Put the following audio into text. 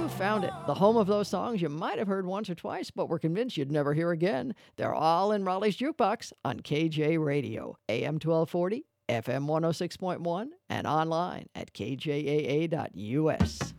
you found it. The home of those songs you might have heard once or twice, but were convinced you'd never hear again. They're all in Raleigh's Jukebox on KJ Radio, AM 1240, FM 106.1, and online at kjaa.us.